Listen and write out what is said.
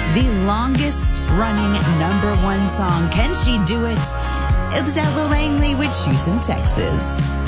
the longest running #1 song. Can she do it? It's Ella Langley with She's in Texas.